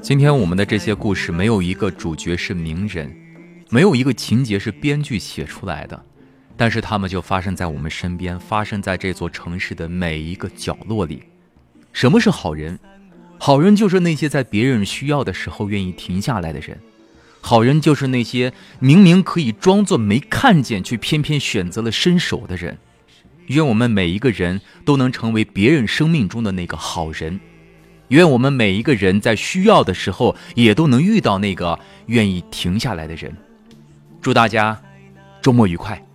今天我们的这些故事没有一个主角是名人，没有一个情节是编剧写出来的，但是它们就发生在我们身边，发生在这座城市的每一个角落里。什么是好人？好人就是那些在别人需要的时候愿意停下来的人。好人就是那些明明可以装作没看见，却偏偏选择了伸手的人。愿我们每一个人都能成为别人生命中的那个好人。愿我们每一个人在需要的时候也都能遇到那个愿意停下来的人。祝大家周末愉快。